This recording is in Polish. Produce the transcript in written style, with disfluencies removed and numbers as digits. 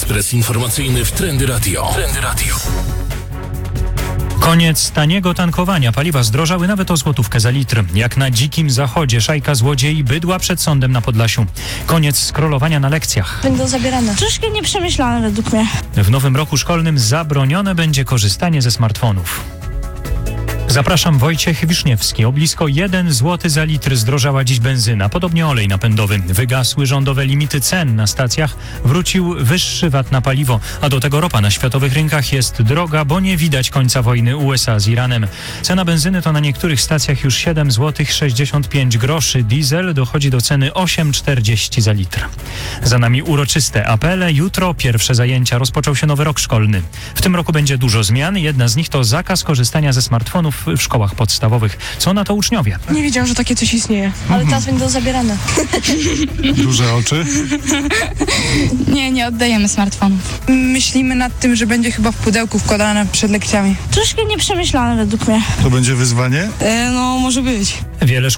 Ekspres informacyjny w Trendy Radio. Koniec taniego tankowania. Paliwa zdrożały nawet o złotówkę za litr. Jak na dzikim zachodzie szajka złodziei bydła przed sądem na Podlasiu. Koniec scrollowania na lekcjach. Będą zabierane. Troszkę nieprzemyślane według mnie. W nowym roku szkolnym zabronione będzie korzystanie ze smartfonów. Zapraszam, Wojciech Wiszniewski. O blisko 1 zł za litr zdrożała dziś benzyna, podobnie olej napędowy. Wygasły rządowe limity cen na stacjach, wrócił wyższy VAT na paliwo, a do tego ropa na światowych rynkach jest droga, bo nie widać końca wojny USA z Iranem. Cena benzyny to na niektórych stacjach już 7 zł 65 groszy. Diesel dochodzi do ceny 8,40 za litr. Za nami uroczyste apele. Jutro pierwsze zajęcia. Rozpoczął się nowy rok szkolny. W tym roku będzie dużo zmian. Jedna z nich to zakaz korzystania ze smartfonów w szkołach podstawowych. Co na to uczniowie? Nie wiedziałam, że takie coś istnieje. Ale teraz będą zabierane. Duże oczy? Nie oddajemy smartfonów. Myślimy nad tym, że będzie chyba w pudełku wkładane przed lekcjami. Troszkę nieprzemyślane według mnie. To będzie wyzwanie? No, może być. Wiele